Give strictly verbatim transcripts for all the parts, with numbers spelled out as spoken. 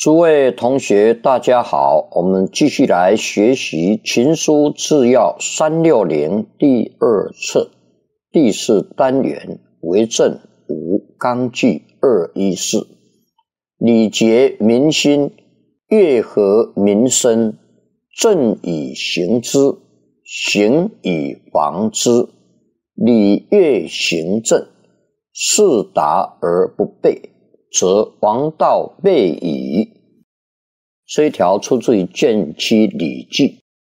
诸位同学大家好，我们继续来学习群书治要三六零第二册第四单元为政五纲纪二一四，礼节民心，乐和民生，政以行之，行以防之，礼乐行政，事达而不备，则王道备矣。这一条出自于《卷七礼记》。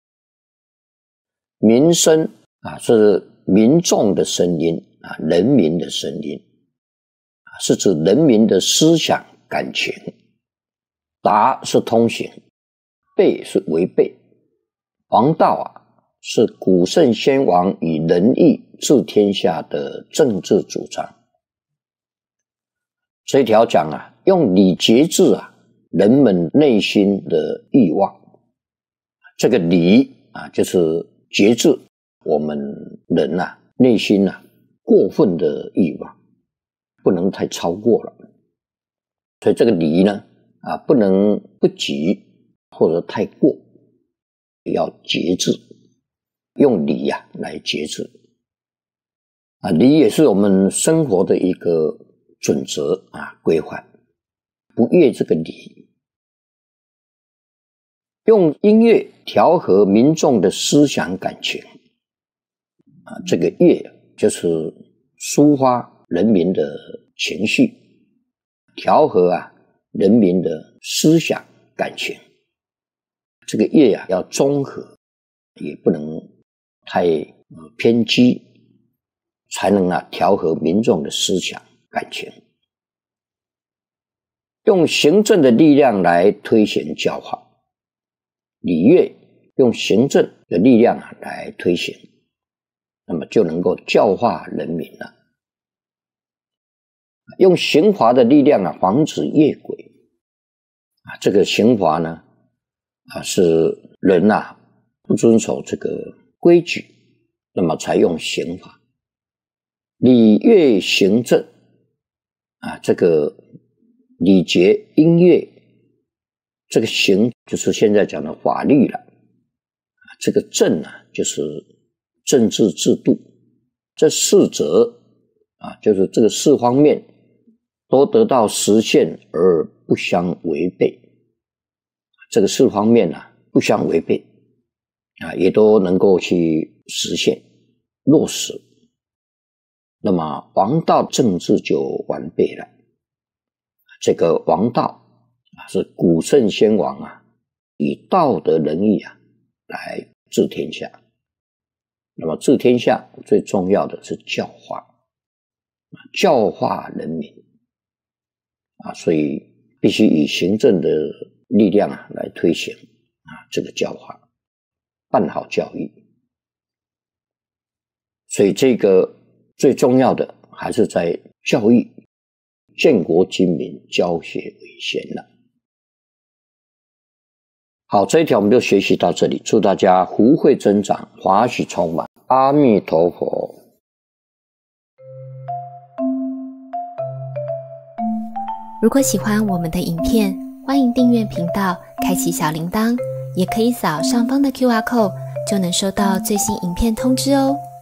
民生啊，是民众的声音啊，人民的声音啊，是指人民的思想感情。达是通行，备是违背。王道啊，是古圣先王以仁义治天下的政治主张。这一条讲啊，用礼节制啊人们内心的欲望。这个礼啊，就是节制我们人啊内心啊过分的欲望，不能太超过了。所以这个礼呢啊，不能不及或者太过，要节制，用礼啊来节制。啊，礼也是我们生活的一个准则啊，规范，不越这个礼。用音乐调和民众的思想感情啊，这个乐就是抒发人民的情绪，调和啊人民的思想感情。这个乐啊要中和，也不能太偏激，才能啊调和民众的思想感情。用行政的力量来推行教化，礼乐用行政的力量啊来推行，那么就能够教化人民了。用刑罚的力量啊防止越轨啊，这个刑罚呢啊是人啊不遵守这个规矩，那么才用刑罚。礼乐行政啊，这个礼节音乐，这个行就是现在讲的法律了，这个政啊就是政治制度，这四则啊就是这个四方面都得到实现而不相违背，这个四方面啊不相违背啊，也都能够去实现落实，那么王道政治就完备了。这个王道啊，是古圣先王啊以道德仁义啊来治天下。那么治天下最重要的是教化，教化人民啊，所以必须以行政的力量啊来推行啊这个教化，办好教育。所以这个最重要的还是在教育，建国精民，教学为先了。好，这一条我们就学习到这里，祝大家福慧增长，法喜充满，阿弥陀佛。 如果喜欢我们的影片，欢迎订阅频道，开启小铃铛，也可以扫上方的 Q R code， 就能收到最新影片通知哦。